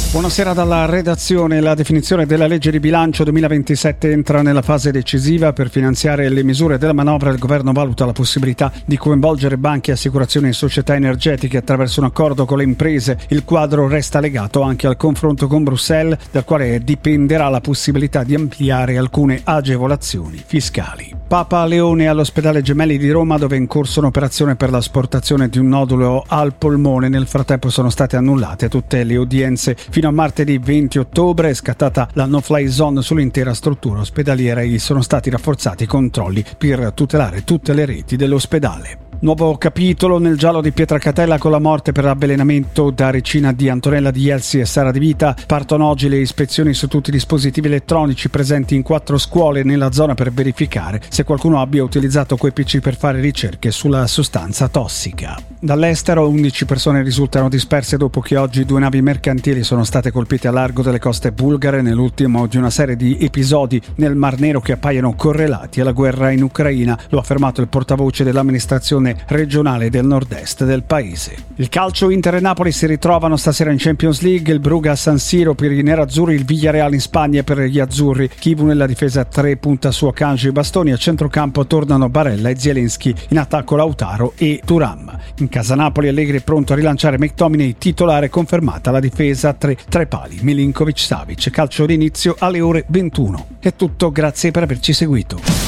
Buonasera dalla redazione. La definizione della legge di bilancio 2027 entra nella fase decisiva. Per finanziare le misure della manovra il governo valuta la possibilità di coinvolgere banche, assicurazioni e società energetiche attraverso un accordo con le imprese. Il quadro resta legato anche al confronto con Bruxelles, dal quale dipenderà la possibilità di ampliare alcune agevolazioni fiscali. Papa Leone all'ospedale Gemelli di Roma, dove è in corso un'operazione per l'asportazione di un nodulo al polmone. Nel frattempo sono state annullate tutte le udienze. Fino a martedì 20 ottobre è scattata la no-fly zone sull'intera struttura ospedaliera e sono stati rafforzati i controlli per tutelare tutte le reti dell'ospedale. Nuovo capitolo nel giallo di Pietracatella con la morte per avvelenamento da ricina di Antonella Di Elsi e Sara Di Vita. Partono oggi le ispezioni su tutti i dispositivi elettronici presenti in 4 scuole nella zona per verificare se qualcuno abbia utilizzato quei PC per fare ricerche sulla sostanza tossica. Dall'estero 11 persone risultano disperse dopo che oggi 2 navi mercantili sono state colpite a largo delle coste bulgare, nell'ultimo di una serie di episodi nel Mar Nero che appaiono correlati alla guerra in Ucraina. Lo ha affermato il portavoce dell'amministrazione regionale del nord-est del paese. Il calcio, Inter e Napoli si ritrovano stasera in Champions League, il Brugge a San Siro per i nerazzurri, il Villarreal in Spagna per gli azzurri. Chivu nella difesa 3 punta su Akanji e Bastoni, a centrocampo tornano Barella e Zielinski, in attacco Lautaro e Thuram. In casa Napoli Allegri è pronto a rilanciare McTominay, titolare, confermata la difesa tre pali, Milinkovic-Savic. Calcio d'inizio alle ore 21. È tutto, grazie per averci seguito.